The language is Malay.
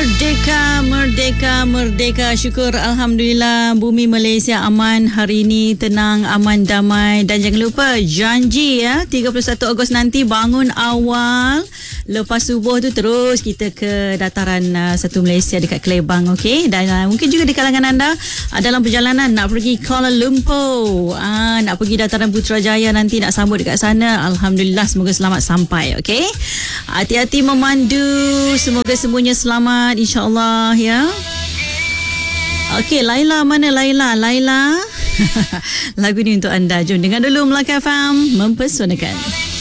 Merdeka, merdeka, merdeka. Syukur Alhamdulillah bumi Malaysia aman hari ini, tenang, aman, damai. Dan jangan lupa janji 31 Ogos nanti bangun awal. Lepas subuh tu terus kita ke dataran satu Malaysia dekat Kelebang, okey? Dan mungkin juga di kalangan anda dalam perjalanan nak pergi Kuala Lumpur, nak pergi dataran Putrajaya nanti nak sambut dekat sana. Alhamdulillah, semoga selamat sampai, okey? Hati-hati memandu, semoga semuanya selamat insya-Allah ya. Okey, Laila mana Laila? Laila. Lagu ni untuk anda. Jom dengar dulu Melaka FM mempesonakan.